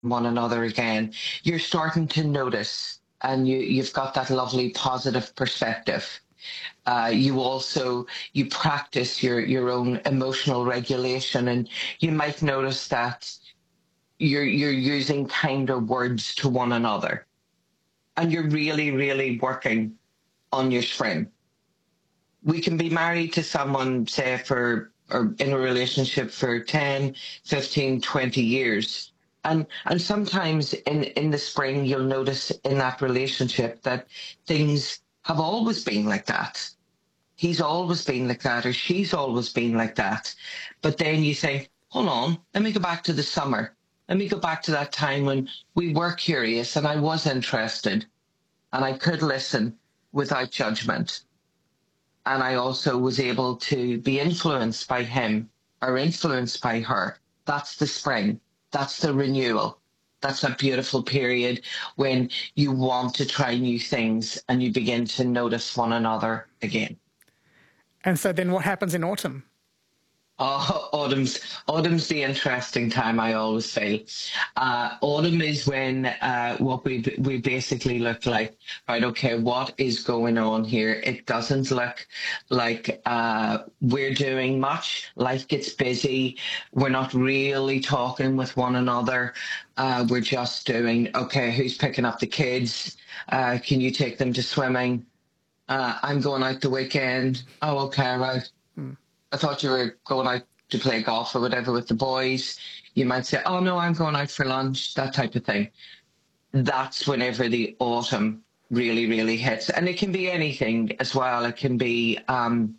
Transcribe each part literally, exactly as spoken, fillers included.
one another again, you're starting to notice, and you, you've got that lovely positive perspective. Uh, you also you practice your your own emotional regulation, and you might notice that you're you're using kinder words to one another, and you're really really working on your spring. We can be married to someone, say, for or in a relationship for ten, fifteen, twenty years. And and sometimes in, in the spring you'll notice in that relationship that things have always been like that. He's always been like that, or she's always been like that. But then you think, hold on, let me go back to the summer. Let me go back to that time when we were curious and I was interested and I could listen without judgment. And I also was able to be influenced by him or influenced by her. That's the spring. That's the renewal. That's a beautiful period when you want to try new things and you begin to notice one another again. And so then what happens in autumn? Oh, autumn's autumn's the interesting time, I always feel. Uh, autumn is when uh, what we we basically look like, right, okay, what is going on here? It doesn't look like uh, we're doing much. Life gets busy. We're not really talking with one another. Uh, we're just doing, okay, who's picking up the kids? Uh, can you take them to swimming? Uh, I'm going out the weekend. Oh, okay, right. Hmm. I thought you were going out to play golf or whatever with the boys. You might say, oh, no, I'm going out for lunch, that type of thing. That's whenever the autumn really, really hits. And it can be anything as well. It can be um,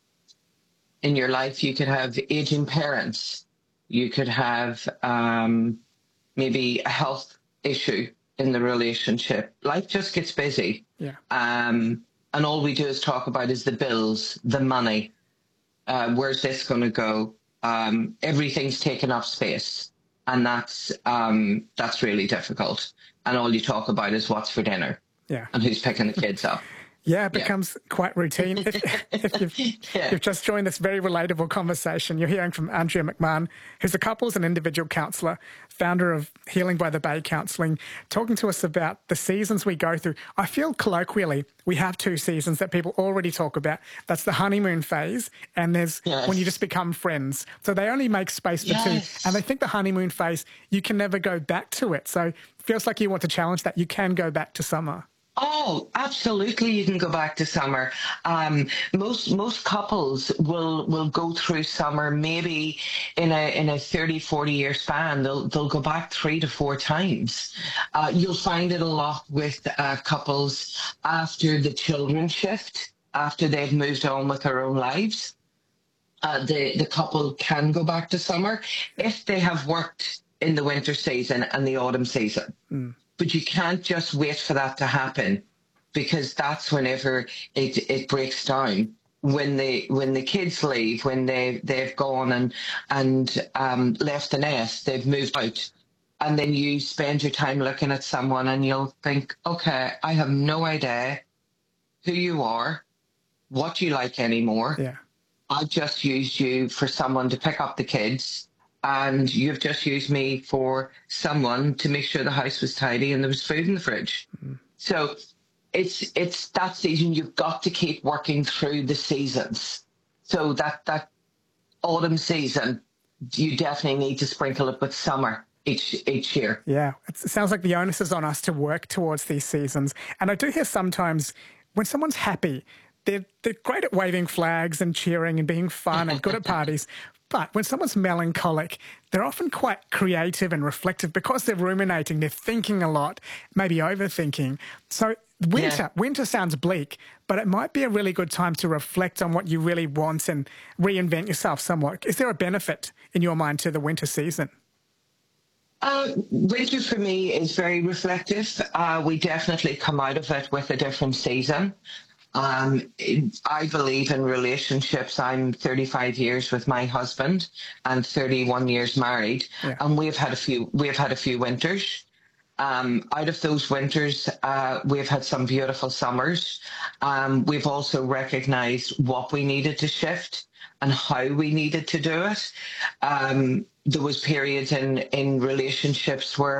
in your life, you could have aging parents. You could have um, maybe a health issue in the relationship. Life just gets busy. Yeah. Um, and all we do is talk about is the bills, the money. Uh, where's this going to go? Um, everything's taken up space, and that's um, that's really difficult. And all you talk about is what's for dinner, yeah, and who's picking the kids up. Yeah, it becomes yeah. quite routine. If, if you've, yeah. you've just joined this very relatable conversation, you're hearing from Andrea McMahon, who's a couples and individual counsellor, founder of Healing by the Bay Counselling, talking to us about the seasons we go through. I feel colloquially we have two seasons that people already talk about. That's the honeymoon phase, and there's yes. when you just become friends. So they only make space for yes. two. And they think the honeymoon phase, you can never go back to it. So it feels like you want to challenge that. You can go back to summer. Oh, absolutely. You can go back to summer. Um, most most couples will will go through summer maybe in a in a thirty, forty year span. They'll they'll go back three to four times. Uh, you'll find it a lot with uh, couples after the children shift, after they've moved on with their own lives. Uh, the, the couple can go back to summer if they have worked in the winter season and the autumn season. Mm. But you can't just wait for that to happen, because that's whenever it it breaks down. When the when the kids leave, when they they've gone and and um, left the nest, they've moved out, and then you spend your time looking at someone, and you'll think, okay, I have no idea who you are, what you like anymore. Yeah, I've just used you for someone to pick up the kids. And you've just used me for someone to make sure the house was tidy and there was food in the fridge. Mm-hmm. So it's it's that season. You've got to keep working through the seasons. So that, that autumn season, you definitely need to sprinkle it with summer each each year. Yeah, it sounds like the onus is on us to work towards these seasons. And I do hear sometimes when someone's happy, they're, they're great at waving flags and cheering and being fun and good at parties. But when someone's melancholic, they're often quite creative and reflective because they're ruminating, they're thinking a lot, maybe overthinking. So winter, yeah. winter sounds bleak, but it might be a really good time to reflect on what you really want and reinvent yourself somewhat. Is there a benefit in your mind to the winter season? Uh, winter for me is very reflective. Uh, we definitely come out of it with a different season. Um, I believe in relationships. I'm thirty-five years with my husband and thirty-one years married, yeah. and we've had a few. We've had a few winters. Um, out of those winters, uh, we've had some beautiful summers. Um, we've also recognised what we needed to shift and how we needed to do it. Um, there was periods in in relationships where